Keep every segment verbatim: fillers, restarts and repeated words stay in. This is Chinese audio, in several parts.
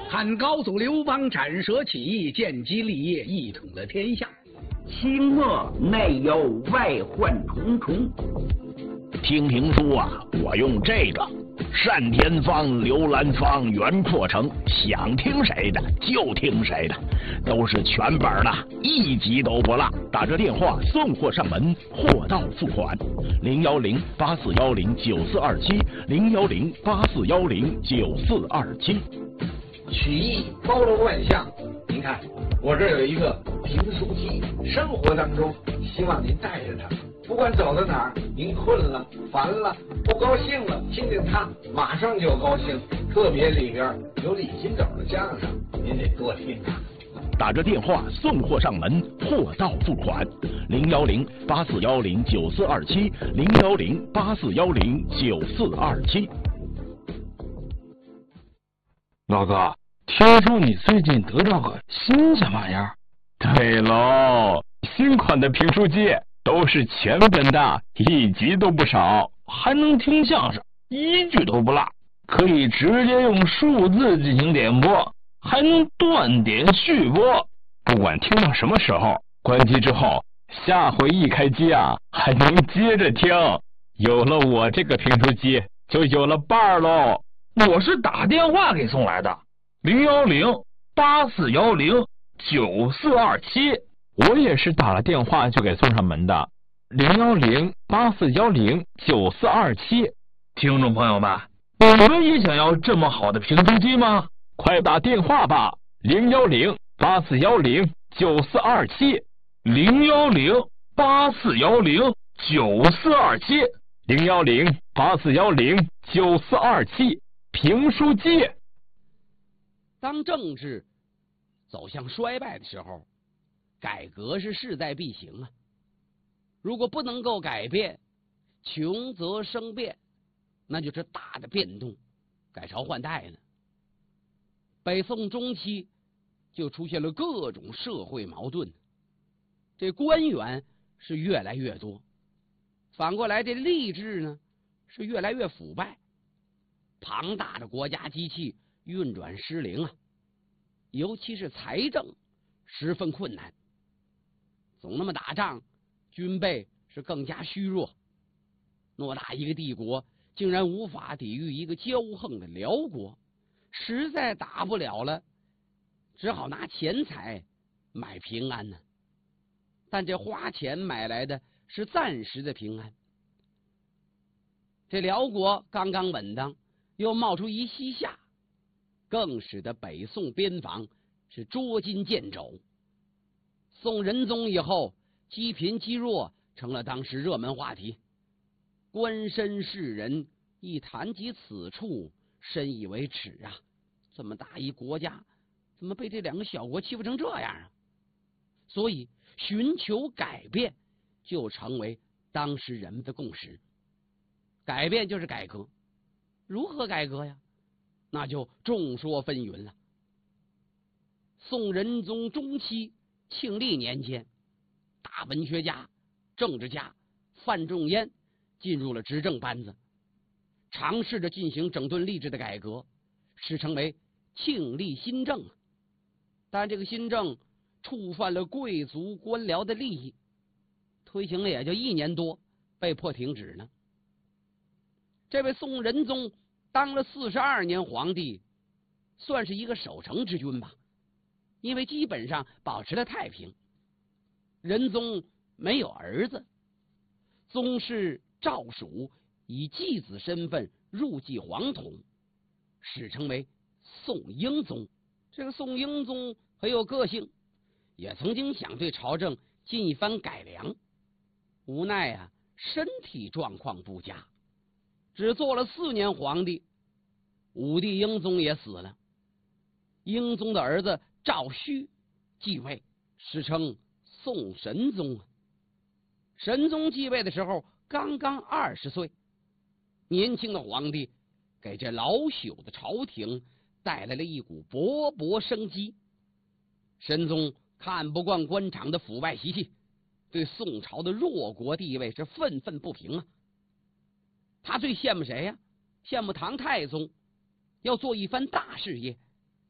汉高祖刘邦斩蛇起义，建基立业，一统了天下。 清末内忧外患重重。 听评书啊，我用这个单田芳、刘兰芳、袁阔成，想听谁的就听谁的，都是全本的，一集都不落。打这电话送货上门，货到付款。零幺零八四幺零九四二七，零幺零八四幺零九四二七。 曲艺包罗万象，您看我这儿有一个评书机，生活当中希望您带着它，不管走到哪儿，您困了、烦了、不高兴了，听听它，马上就高兴。特别里边有李金斗的相声，您得多听啊。 打着电话送货上门，货到付款。零幺零八四幺零九四二七，零幺零八四幺零九四二七。 老哥，听说你最近得到个新什么玩意儿？ 对喽，新款的评书机都是全本的，一集都不少， 还能听相声，一句都不落，可以直接用数字进行点播，还能断点续播。 不管听到什么时候，关机之后，下回一开机啊，还能接着听。有了我这个评书机，就有了伴儿喽。 我是打电话给送来的，零幺零八四幺零九四二七。 我也是打了电话就给送上门的，零幺零八四幺零九四二七。 听众朋友们，你们也想要这么好的评书机吗？ 快打电话吧，零幺零八四幺零九四二七， 零幺零八四幺零九四二七， 零幺零八四幺零九四二七。评书机。 当政治走向衰败的时候，改革是势在必行啊。如果不能够改变，穷则生变，那就是大的变动，改朝换代呢。北宋中期就出现了各种社会矛盾，这官员是越来越多，反过来这吏治呢是越来越腐败。庞大的国家机器运转失灵啊，尤其是财政十分困难。总那么打仗，军备是更加虚弱。偌大一个帝国，竟然无法抵御一个骄横的辽国，实在打不了了，只好拿钱财买平安呢。但这花钱买来的是暂时的平安。这辽国刚刚稳当，又冒出一西夏，更使得北宋边防是捉襟见肘。宋仁宗以后，积贫积弱成了当时热门话题。官绅士人一谈及此处，深以为耻啊！这么大一国家，怎么被这两个小国欺负成这样啊？所以寻求改变就成为当时人们的共识。改变就是改革，如何改革呀？那就众说纷纭了。宋仁宗中期庆历年间，大文学家、政治家范仲淹进入了执政班子，尝试着进行整顿吏治的改革，史称为庆历新政。但这个新政触犯了贵族官僚的利益，推行了也就一年多，被迫停止呢。这位宋仁宗当了四十二年皇帝，算是一个守成之君吧，因为基本上保持了太平。仁宗没有儿子，宗室赵曙以继子身份入继皇统，史称为宋英宗。这个宋英宗很有个性，也曾经想对朝政进一番改良，无奈啊，身体状况不佳，只做了四年皇帝，武帝英宗也死了。英宗的儿子赵顼继位，史称宋神宗。神宗继位的时候刚刚二十岁，年轻的皇帝给这老朽的朝廷带来了一股勃勃生机。神宗看不惯官场的腐败习气，对宋朝的弱国地位是愤愤不平啊。他最羡慕谁呀？羡慕唐太宗要做一番大事业，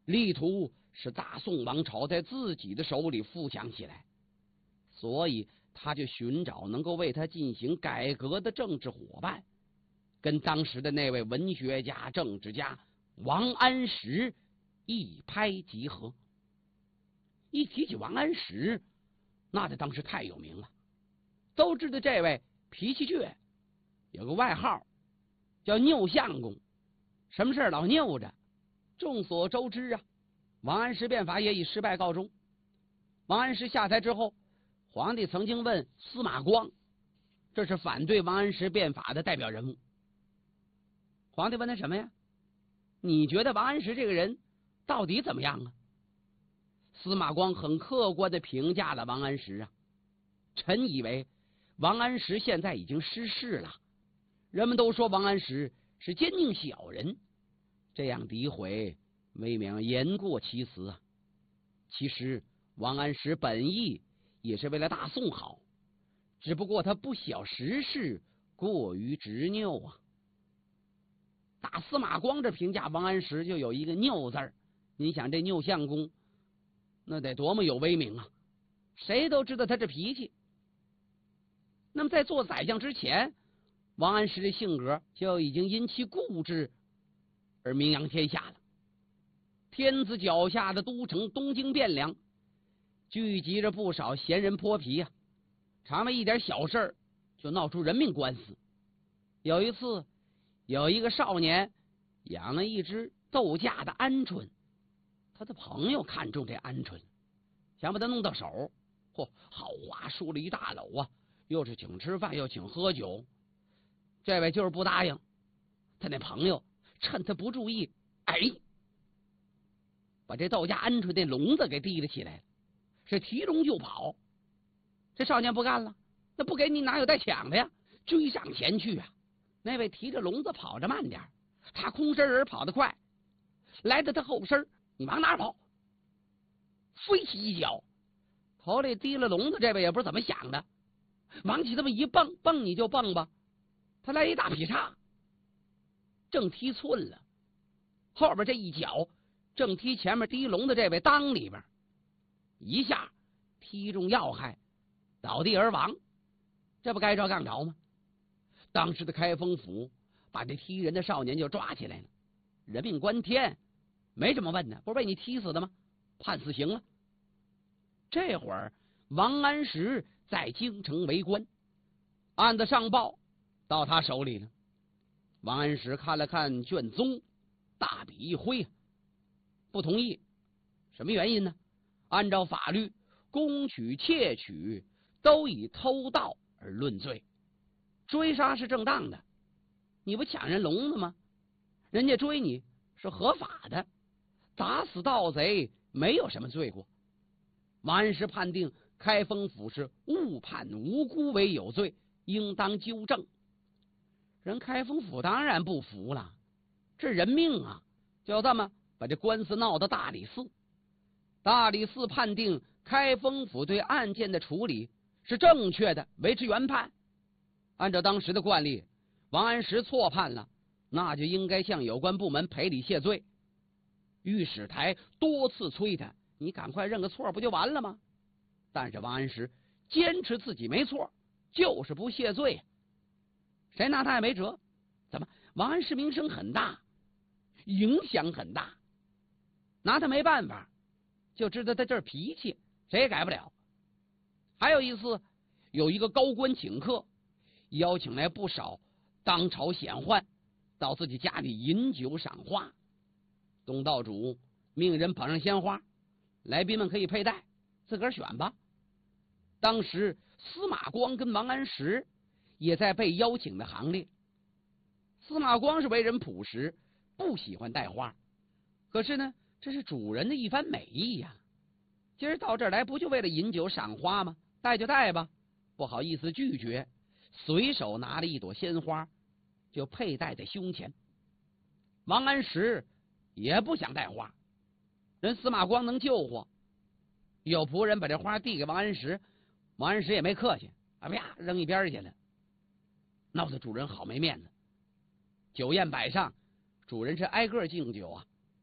力图使大宋王朝在自己的手里富强起来，所以他就寻找能够为他进行改革的政治伙伴，跟当时的那位文学家、政治家王安石一拍即合。一提起王安石，那在当时太有名了，都知道这位脾气倔，有个外号叫拗相公，什么事老拗着。众所周知啊，王安石变法也以失败告终。王安石下台之后，皇帝曾经问司马光，这是反对王安石变法的代表人物。皇帝问他什么呀？你觉得王安石这个人到底怎么样啊？司马光很客观的评价了王安石啊，臣以为王安石现在已经失势了。人们都说王安石是奸佞小人，这样诋毁未免言过其实啊。其实王安石本意也是为了大宋好，只不过他不晓时势，过于执拗啊。打司马光这评价王安石就有一个拗字儿，你想这拗相公那得多么有威名啊，谁都知道他这脾气。那么在做宰相之前，王安石的性格就已经因其固执而名扬天下了。天子脚下的都城东京汴梁聚集着不少闲人泼皮啊，常为一点小事儿就闹出人命官司。有一次，有一个少年养了一只斗架的鹌鹑，他的朋友看中这鹌鹑，想把它弄到手，嚯，好话说了一大篓啊，又是请吃饭又请喝酒。这位就是不答应，他那朋友趁他不注意，哎，把这斗架鹌鹑那笼子给提了起来，是提笼就跑。这少年不干了，那不给你哪有带抢的呀？追上前去啊！那位提着笼子跑着慢点，他空身而跑得快，来到他后身，你往哪跑？飞起一脚，头里提了笼子，这位也不知道怎么想的，往起这么一蹦，蹦你就蹦吧，他来一大劈叉，正踢寸了，后边这一脚正踢前面提笼的这位裆里边，一下踢中要害，倒地而亡。这不该着杠着吗？当时的开封府把这踢人的少年就抓起来了，人命关天，没这么问呢，不是被你踢死的吗？判死刑了。这会儿王安石在京城为官，案子上报到他手里了。王安石看了看卷宗，大笔一挥，不同意。什么原因呢？按照法律，攻取窃取都以偷盗而论罪，追杀是正当的，你不抢人笼子吗？人家追你是合法的，打死盗贼没有什么罪过。王安石判定开封府是误判无辜为有罪，应当纠正。人开封府当然不服了，这人命啊，就这么把这官司闹到大理寺。大理寺判定开封府对案件的处理是正确的，维持原判。按照当时的惯例，王安石错判了，那就应该向有关部门赔礼谢罪。御史台多次催他，你赶快认个错不就完了吗？但是王安石坚持自己没错，就是不谢罪，谁拿他也没辙。怎么？王安石名声很大，影响很大，拿他没办法，就知道他这脾气谁也改不了。还有一次，有一个高官请客，邀请来不少当朝显宦到自己家里饮酒赏花。东道主命人捧上鲜花，来宾们可以佩戴，自个儿选吧。当时司马光跟王安石也在被邀请的行列。司马光是为人朴实，不喜欢带花，可是呢，这是主人的一番美意呀、啊。今儿到这儿来，不就为了饮酒赏花吗？带就带吧，不好意思拒绝，随手拿了一朵鲜花，就佩戴在胸前。王安石也不想带花，人司马光能救活，有仆人把这花递给王安石，王安石也没客气，啊啪扔一边去了，闹得主人好没面子。酒宴摆上，主人是挨个敬酒啊。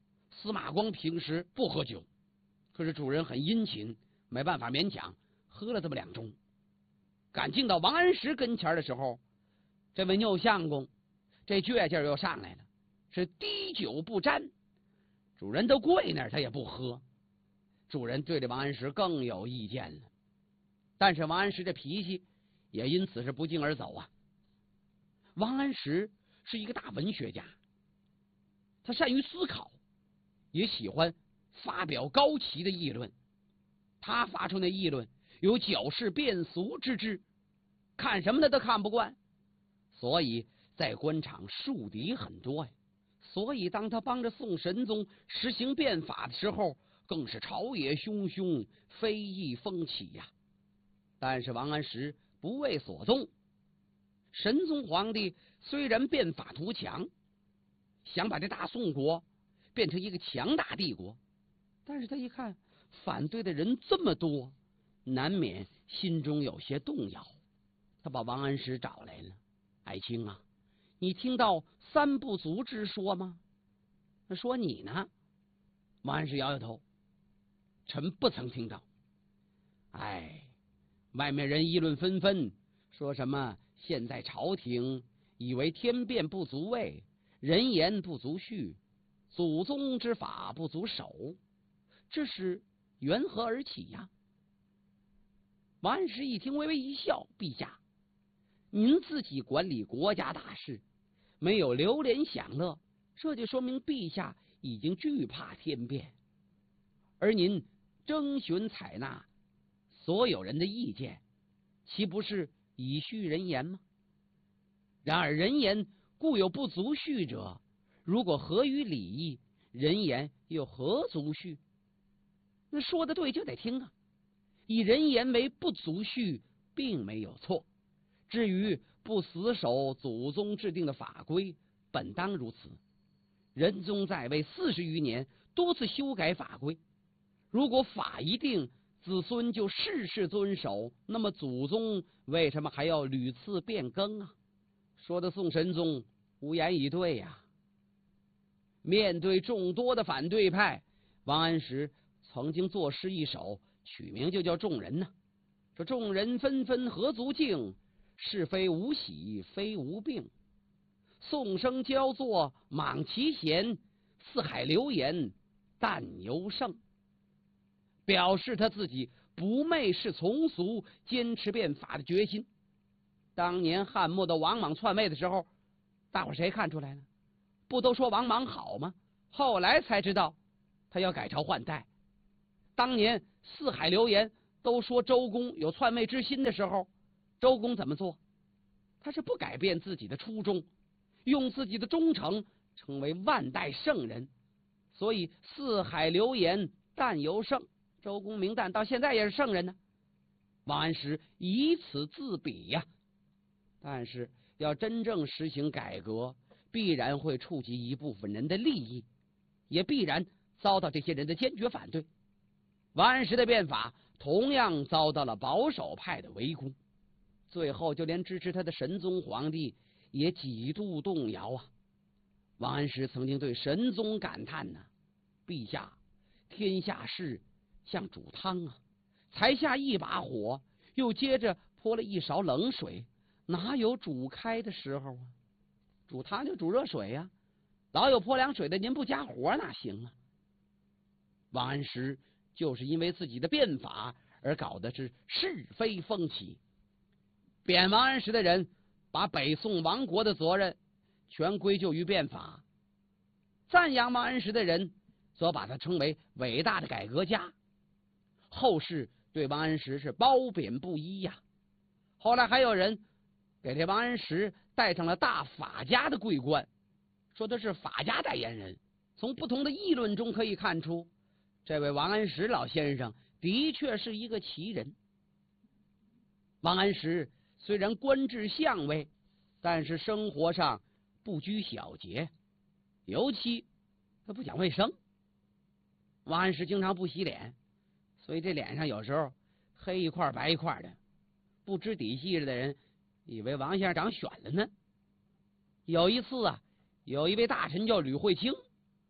司马光平时不喝酒，可是主人很殷勤，没办法勉强喝了这么两盅。赶进到王安石跟前的时候，这位拗相公这倔劲儿又上来了，是滴酒不沾，主人都跪那儿他也不喝。主人对这王安石更有意见了，但是王安石这脾气也因此是不胫而走啊。王安石是一个大文学家，他善于思考，也喜欢发表高奇的议论。他发出那议论有矫饰变俗之之，看什么的都看不惯，所以在官场树敌很多呀。所以当他帮着宋神宗实行变法的时候，更是朝野汹汹，非议风起呀。但是王安石不为所动。神宗皇帝虽然变法图强，想把这大宋国变成一个强大帝国，但是他一看反对的人这么多，难免心中有些动摇。他把王安石找来了，爱卿啊，你听到三不足之说吗？说你呢？王安石摇摇头，臣不曾听到。哎，外面人议论纷纷，说什么现在朝廷以为天变不足畏，人言不足续，祖宗之法不足守，这是缘何而起呀？王安石一听，微微一笑，陛下，您自己管理国家大事，没有流连享乐，这就说明陛下已经惧怕天变，而您征询采纳所有人的意见，岂不是以续人言吗？然而人言固有不足续者，如果合于礼义，人言又何足续？那说的对就得听啊，以人言为不足续并没有错，至于不死守祖宗制定的法规，本当如此。仁宗在位四十余年，多次修改法规，如果法一定，子孙就事事遵守，那么祖宗为什么还要屡次变更啊？说的宋神宗无言以对呀、啊。面对众多的反对派，王安石曾经作诗一首，取名就叫《众人》呢。说众人纷纷何足敬，是非无喜非无病。宋声交作莽其贤，四海流言但尤盛。表示他自己不媚视从俗，坚持变法的决心。当年汉末的王莽篡位的时候，大伙谁看出来了？不都说王莽好吗？后来才知道他要改朝换代。当年四海流言都说周公有篡位之心的时候，周公怎么做？他是不改变自己的初衷，用自己的忠诚成为万代圣人。所以四海流言但尤盛，周公明旦到现在也是圣人呢。王安石以此自比呀、啊。但是要真正实行改革，必然会触及一部分人的利益，也必然遭到这些人的坚决反对。王安石的变法同样遭到了保守派的围攻，最后就连支持他的神宗皇帝也几度动摇啊。王安石曾经对神宗感叹呢、啊：“陛下，天下事像煮汤啊，才下一把火，又接着泼了一勺冷水，哪有煮开的时候啊？煮汤就煮热水呀、啊，老有泼凉水的，您不加火哪行啊？”王安石就是因为自己的变法而搞的是是非风起。贬王安石的人把北宋亡国的责任全归咎于变法，赞扬王安石的人则把他称为伟大的改革家。后世对王安石是褒贬不一呀。后来还有人给这王安石戴上了大法家的桂冠，说他是法家代言人。从不同的议论中可以看出，这位王安石老先生的确是一个奇人。王安石虽然官至相位，但是生活上不拘小节，尤其他不讲卫生。王安石经常不洗脸，所以这脸上有时候黑一块白一块的，不知底细的人以为王先生长癣了呢。有一次啊，有一位大臣叫吕惠卿，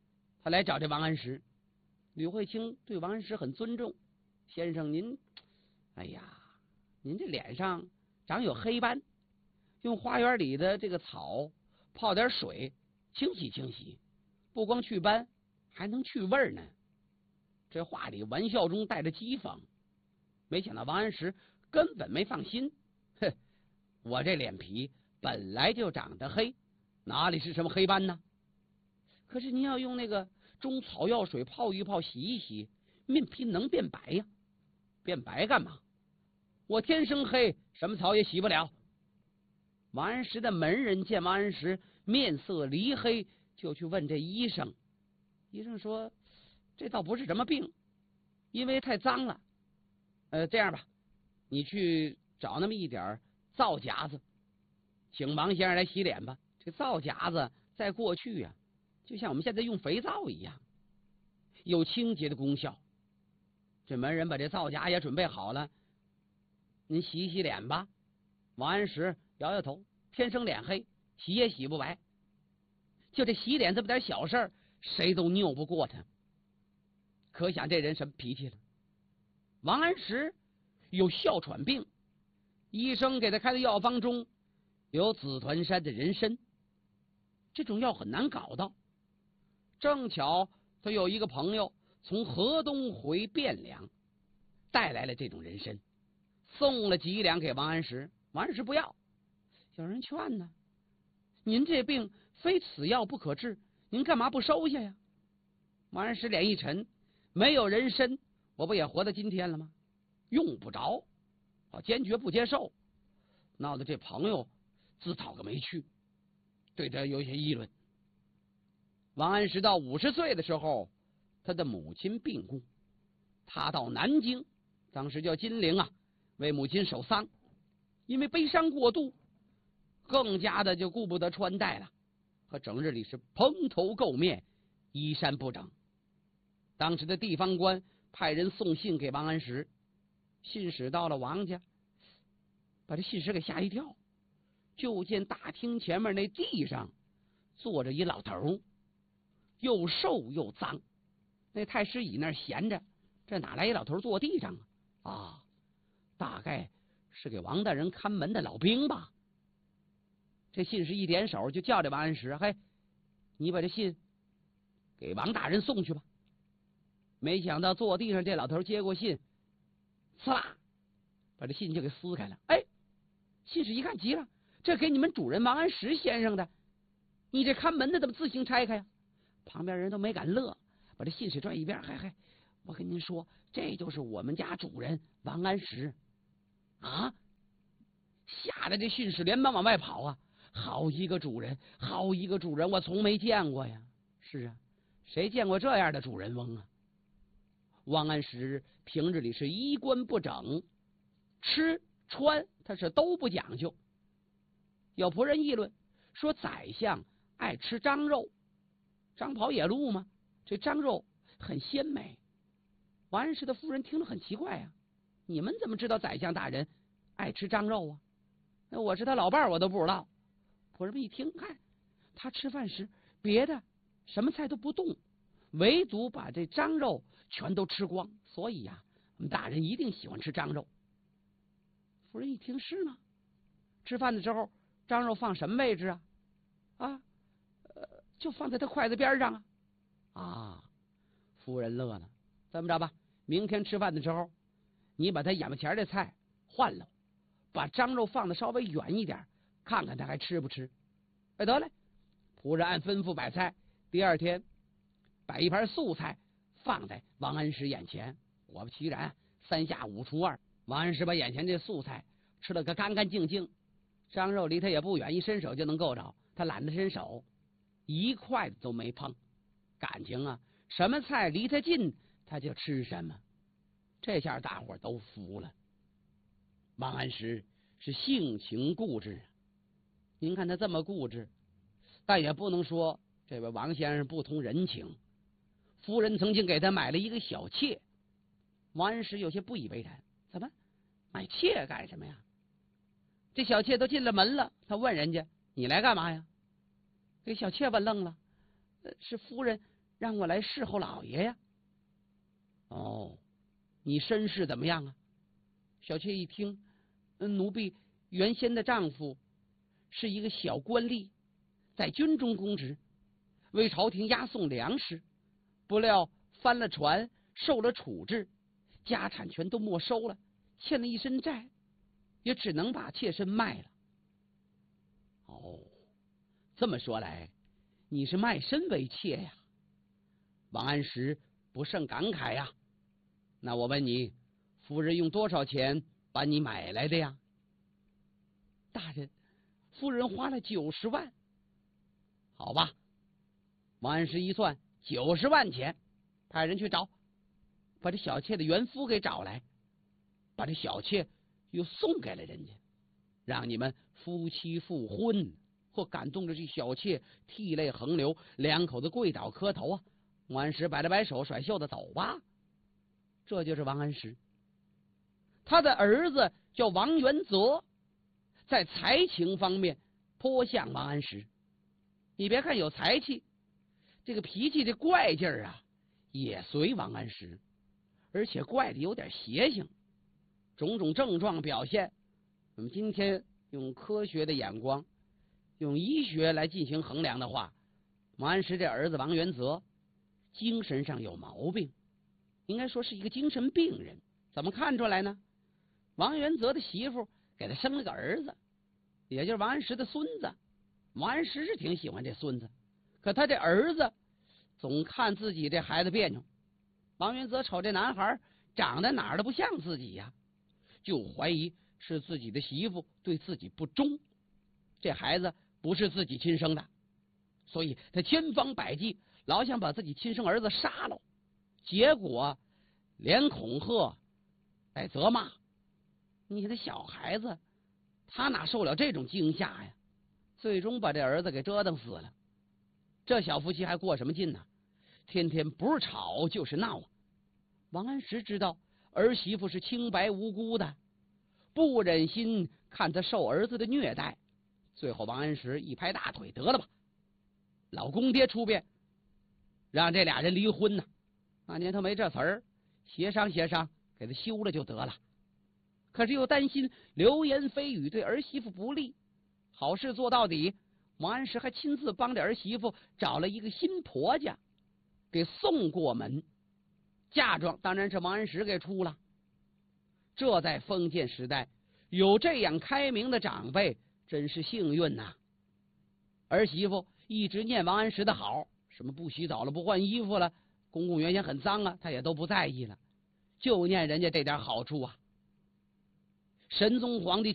他来找这王安石。吕慧卿对王安石很尊重，先生您，哎呀，您这脸上长有黑斑，用花园里的这个草泡点水清洗清洗，不光去斑，还能去味儿呢。这话里玩笑中带着讥讽，没想到王安石根本没放心。哼，我这脸皮本来就长得黑，哪里是什么黑斑呢？可是您要用那个中草药水泡一泡洗一洗，面皮能变白呀。变白干嘛？我天生黑，什么草也洗不了。王安石的门人见王安石面色离黑，就去问这医生。医生说这倒不是什么病，因为太脏了。呃，这样吧，你去找那么一点皂荚子，请王先生来洗脸吧。这皂荚子在过去呀、啊，就像我们现在用肥皂一样，有清洁的功效。这门人把这皂荚也准备好了，您洗一洗脸吧。王安石摇摇头，天生脸黑，洗也洗不白。就这洗脸这么点小事儿，谁都拗不过他。可想这人什么脾气了？王安石有哮喘病，医生给他开的药方中有紫团山的人参，这种药很难搞到。正巧他有一个朋友从河东回汴梁，带来了这种人参，送了几两给王安石。王安石不要，有人劝呢，您这病非此药不可治，您干嘛不收下呀？王安石脸一沉，没有人参，我不也活到今天了吗？用不着，我坚决不接受。闹得这朋友自讨个没趣，对他有些议论。王安石到五十岁的时候，他的母亲病故，他到南京，当时叫金陵啊，为母亲守丧。因为悲伤过度，更加的就顾不得穿戴了，和整日里是蓬头垢面，衣衫不整。当时的地方官派人送信给王安石，信使到了王家，把这信使给吓一跳，就见大厅前面那地上坐着一老头，又瘦又脏。那太师椅那儿闲着，这哪来一老头坐地上啊？啊，大概是给王大人看门的老兵吧。这信使一点手，就叫这王安石：“嘿，你把这信给王大人送去吧。”没想到坐地上这老头接过信，呲啦，把这信就给撕开了。哎，信使一看急了，这给你们主人王安石先生的，你这看门的怎么自行拆开呀？旁边人都没敢乐，把这信使拽一边。嘿嘿，我跟您说，这就是我们家主人王安石啊！吓得这信使连忙往外跑啊！好一个主人，好一个主人，我从没见过呀！是啊，谁见过这样的主人翁啊？王安石平日里是衣冠不整，吃穿他是都不讲究。有仆人议论说，宰相爱吃张肉，张跑野鹿嘛，这张肉很鲜美。王安石的夫人听了很奇怪啊，你们怎么知道宰相大人爱吃张肉啊？我是他老伴儿，我都不知道。仆人们一听，看他吃饭时别的什么菜都不动，唯独把这张肉全都吃光，所以呀、啊，我们大人一定喜欢吃张肉。夫人一听，是吗？吃饭的时候张肉放什么位置啊？啊，呃，就放在他筷子边上啊。啊，夫人乐了，这么着吧，明天吃饭的时候，你把他眼巴前的菜换了，把张肉放的稍微远一点，看看他还吃不吃。哎，得嘞，仆人按吩咐摆菜。第二天摆一盘素菜放在王安石眼前，果不其然，三下五除二，王安石把眼前这素菜吃了个干干净净。张肉离他也不远，一伸手就能够着，他懒得伸手，一筷子都没碰。感情啊，什么菜离他近他就吃什么。这下大伙都服了。王安石是性情固执，您看他这么固执，但也不能说这位王先生不通人情。夫人曾经给他买了一个小妾，王安石有些不以为然，怎么买妾干什么呀？这小妾都进了门了，他问人家，你来干嘛呀？这小妾问愣了，是夫人让我来侍候老爷呀。哦，你身世怎么样啊？小妾一听，嗯，奴婢原先的丈夫是一个小官吏，在军中公职，为朝廷押送粮食，不料翻了船，受了处置，家产全都没收了，欠了一身债，也只能把妾身卖了。哦，这么说来，你是卖身为妾呀？王安石不胜感慨呀。那我问你，夫人用多少钱把你买来的呀？大人，夫人花了九十万。好吧，王安石一算，九十万钱，派人去找，把这小妾的原夫给找来，把这小妾又送给了人家，让你们夫妻复婚。或感动着这小妾涕泪横流，两口子跪倒磕头啊！王安石摆了摆手，甩袖子走吧。这就是王安石。他的儿子叫王元泽，在才情方面颇像王安石。你别看有才气，这个脾气这怪劲儿啊，也随王安石，而且怪的有点邪性。种种症状表现，我们今天用科学的眼光，用医学来进行衡量的话，王安石这儿子王元泽精神上有毛病，应该说是一个精神病人。怎么看出来呢？王元泽的媳妇给他生了个儿子，也就是王安石的孙子。王安石是挺喜欢这孙子，可他这儿子总看自己这孩子别扭。王元泽瞅这男孩长得哪儿都不像自己呀，就怀疑是自己的媳妇对自己不忠，这孩子不是自己亲生的，所以他千方百计老想把自己亲生儿子杀了，结果连恐吓带责骂。你这小孩子他哪受了这种惊吓呀？最终把这儿子给折腾死了。这小夫妻还过什么劲呢？天天不是吵就是闹啊。王安石知道儿媳妇是清白无辜的，不忍心看他受儿子的虐待，最后王安石一拍大腿，得了吧，老公爹出面让这俩人离婚呢。那年他没这词儿，协商协商给他休了就得了。可是又担心流言蜚语对儿媳妇不利，好事做到底，王安石还亲自帮着儿媳妇找了一个新婆家给送过门，嫁妆当然是王安石给出了。这在封建时代有这样开明的长辈真是幸运呐。儿媳妇一直念王安石的好，什么不洗澡了，不换衣服了，公公原先很脏啊，他也都不在意了，就念人家这点好处啊。神宗皇帝